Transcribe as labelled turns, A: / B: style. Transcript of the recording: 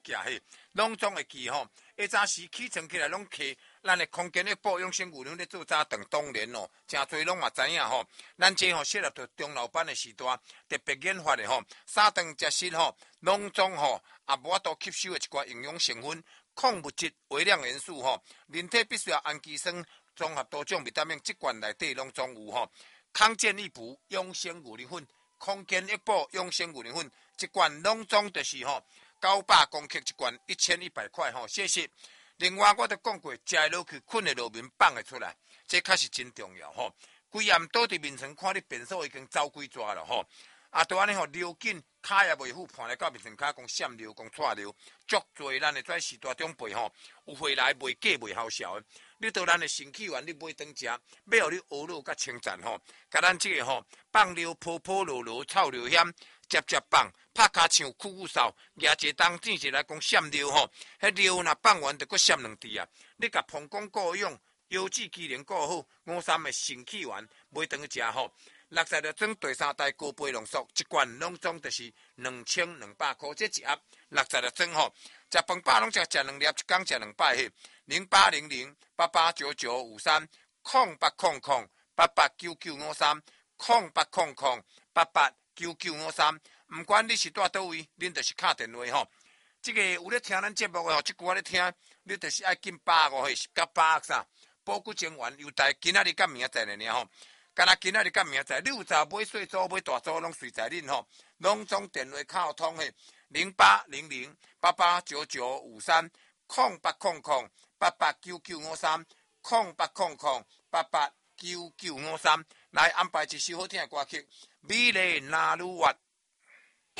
A: 架迄拢总会记吼。下早时起床起来拢摕咱的空间的保养性牛奶咧做早顿，当然咯，真侪拢嘛知影吼。咱这吼适合着中老板的时代，特别研发的吼，早顿食食吼，拢总吼也无法度吸收的一寡营养成分、矿物质、微量元素吼，人体必须要氨基酸综合多种维他命，即罐内底拢总有吼。康健益补养生牛奶粉、空间益补养生牛奶粉，一罐拢总就是吼900公克一罐，1100块吼，谢谢。另外，我都讲过，食会落去，困会落眠，放会出来，这确实真重要吼。规暗倒伫面床，看你便所已经走几抓了吼。啊，都安尼吼，流紧，骹也袂好，盘来到面床骹讲闪流，讲错流，足侪咱的在时代长辈吼，有回来袂假袂好笑的。你到咱的身体丸，你买顿食，要互你学落甲称赞吼，甲咱这个吼放尿泡泡落落，臭流险，接放，拍骹唱酷酷扫，举一当正式来讲闪尿吼，迄尿若放完就搁闪两滴啊！你甲膀胱顾用，腰子机能顾好，53的身体丸买顿食吼。60粒装第三代高倍浓缩，一罐拢总就是2200块，这一盒60粒装吼，食饭饱拢食2粒，一天食2摆迄。0800889953，0800889953，唔管你是住倒位，恁就是敲电话吼。这个有咧听咱节目的吼，这句话咧听，你就是爱紧把握迄甲把握啥，保骨精丸又在今仔日甲明仔载尔吼。干那今仔日甲明仔载，你有查买细组买大组拢随在恁吼，拢总电话敲通迄0800889953，0800889953，来安排一首好听的歌曲，美丽那鲁越。